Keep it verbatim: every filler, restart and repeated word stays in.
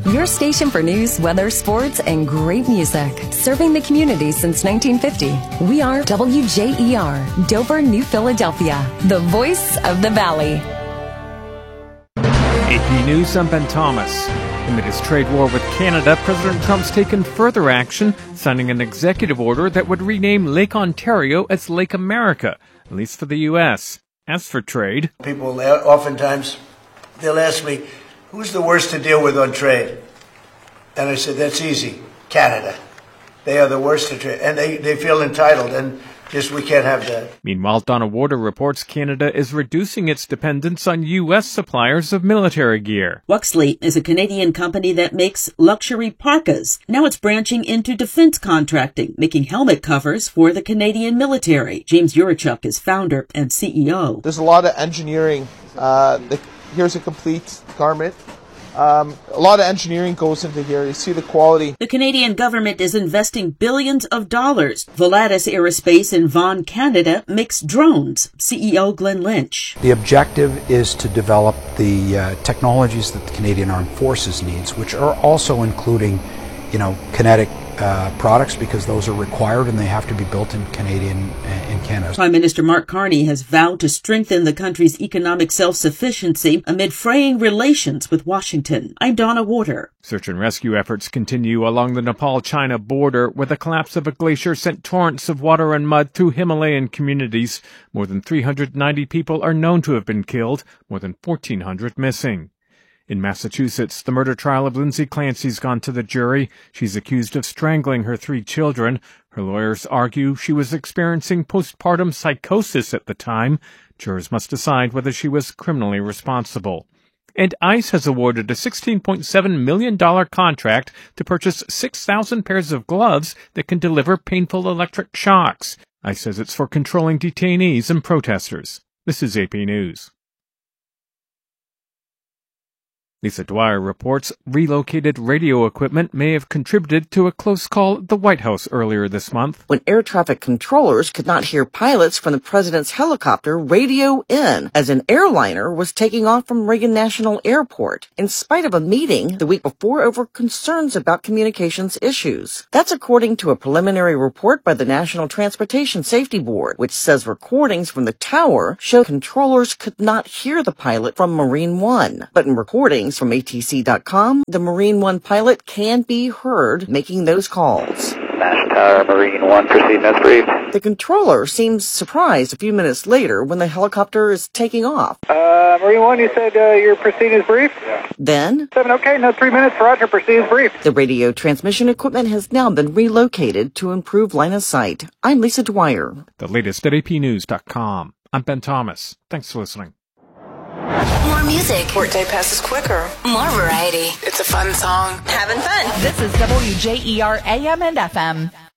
your station for news, weather, sports, and great music. Serving the community since nineteen fifty. We are W J E R, Dover, New Philadelphia, the voice of the Valley. A P News, I'm Ben Thomas. Amid his trade war with Canada, President Trump's taken further action, signing an executive order that would rename Lake Ontario as Lake America, at least for the U S. As for trade, people oftentimes, they'll ask me, who's the worst to deal with on trade? And I said, that's easy, Canada. They are the worst to trade, and they, they feel entitled, and just we can't have that. Meanwhile, Donna Warder reports Canada is reducing its dependence on U S suppliers of military gear. Wuxley is a Canadian company that makes luxury parkas. Now it's branching into defense contracting, making helmet covers for the Canadian military. James Urachuk is founder and C E O. There's a lot of engineering. Uh, the, here's a complete garment. Um, a lot of engineering goes into here. You see the quality. The Canadian government is investing billions of dollars. Volatus Aerospace in Vaughan, Canada makes drones. C E O Glenn Lynch. The objective is to develop the uh, technologies that the Canadian Armed Forces needs, which are also including, you know, kinetic uh, products, because those are required and they have to be built in Canadian uh, in Canada. Prime Minister Mark Carney has vowed to strengthen the country's economic self-sufficiency amid fraying relations with Washington. I'm Donna Warder. Search and rescue efforts continue along the Nepal-China border, where the collapse of a glacier sent torrents of water and mud through Himalayan communities. More than three hundred ninety people are known to have been killed, more than fourteen hundred missing. In Massachusetts, the murder trial of Lindsay Clancy's gone to the jury. She's accused of strangling her three children. Her lawyers argue she was experiencing postpartum psychosis at the time. Jurors must decide whether she was criminally responsible. And ICE has awarded a sixteen point seven million dollars contract to purchase six thousand pairs of gloves that can deliver painful electric shocks. ICE says it's for controlling detainees and protesters. This is A P News. Lisa Dwyer reports relocated radio equipment may have contributed to a close call at the White House earlier this month, when air traffic controllers could not hear pilots from the president's helicopter radio in as an airliner was taking off from Reagan National Airport, in spite of a meeting the week before over concerns about communications issues. That's according to a preliminary report by the National Transportation Safety Board, which says recordings from the tower show controllers could not hear the pilot from Marine One. But in recordings from A T C dot com, the Marine One pilot can be heard making those calls. Nash Tower, Marine One, proceed as brief. The controller seems surprised a few minutes later when the helicopter is taking off. Uh, Marine One, you said uh, you're proceed as brief? Yeah. Then, Seven, okay, no, three minutes, Roger, proceed as brief. The radio transmission equipment has now been relocated to improve line of sight. I'm Lisa Dwyer. The latest at A P news dot com. I'm Ben Thomas. Thanks for listening. More music. Workday passes quicker. More variety. It's a fun song. Having fun. This is W J E R A M and F M.